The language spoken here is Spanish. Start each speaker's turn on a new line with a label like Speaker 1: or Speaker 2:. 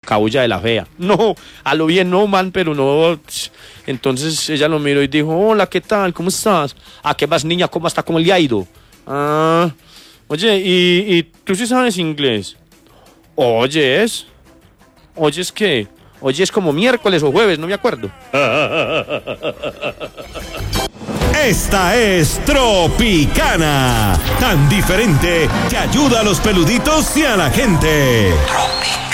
Speaker 1: cabulla de la fea. No, a lo bien no, man, pero no. Entonces ella lo miró y dijo, hola, ¿qué tal? ¿Cómo estás? ¿A qué vas, niña? ¿Cómo está? ¿Cómo le ha ido? Ah, oye, ¿y tú sí sabes inglés? ¿Oyes? ¿Oyes qué? Oyes como miércoles o jueves, no me acuerdo.
Speaker 2: Esta es Tropicana, tan diferente que ayuda a los peluditos y a la gente.